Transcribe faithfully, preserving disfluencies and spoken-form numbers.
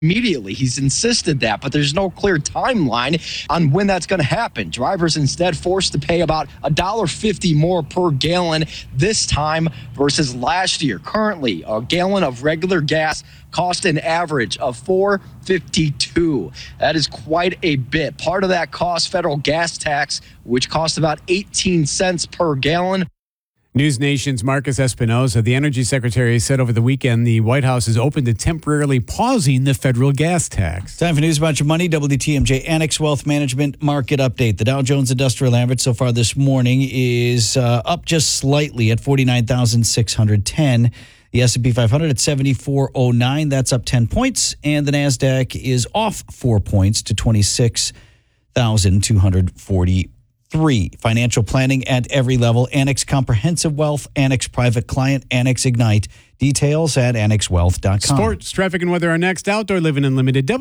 immediately. He's insisted that, but there's no clear timeline on when that's going to happen. Drivers instead forced to pay about one dollar fifty more per gallon this time versus last year. Currently, a gallon of regular gas cost an average of four fifty-two. That is quite a bit. Part of that cost, federal gas tax, which costs about eighteen cents per gallon. News Nation's Marcus Espinosa, the Energy Secretary, said over the weekend the White House is open to temporarily pausing the federal gas tax. Time for news about your money. W T M J Annex Wealth Management Market Update. The Dow Jones Industrial Average so far this morning is uh, up just slightly at forty-nine thousand six hundred ten. The S and P five hundred at seventy-four oh nine. That's up ten points. And the NASDAQ is off four points to twenty-six thousand two hundred forty. Three, financial planning at every level. Annex Comprehensive Wealth, Annex Private Client, Annex Ignite. Details at annex wealth dot com. Sports, traffic, and weather are next. Outdoor Living Unlimited.